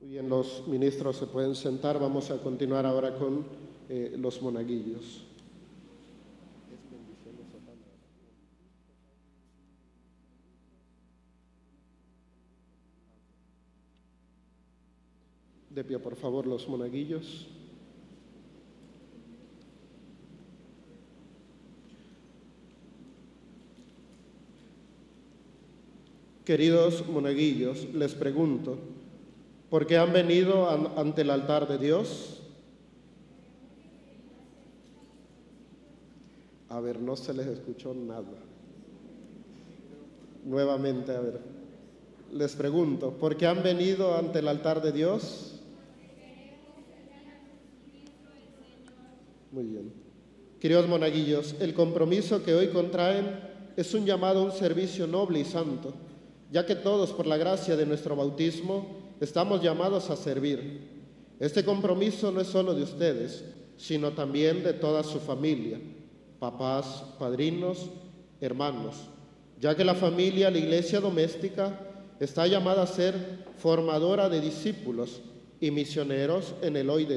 Muy bien, los ministros se pueden sentar. Vamos a continuar ahora con los monaguillos. De pie, por favor, los monaguillos. Queridos monaguillos, les pregunto, ¿por qué han venido ante el altar de Dios? A ver, no se les escuchó nada. Nuevamente, a ver, les pregunto, ¿por qué han venido ante el altar de Dios? Muy bien. Queridos monaguillos, el compromiso que hoy contraen es un llamado a un servicio noble y santo, ya que todos, por la gracia de nuestro bautismo, estamos llamados a servir. Este compromiso no es solo de ustedes, sino también de toda su familia, papás, padrinos, hermanos, ya que la familia, la iglesia doméstica, está llamada a ser formadora de discípulos y misioneros en el hoy de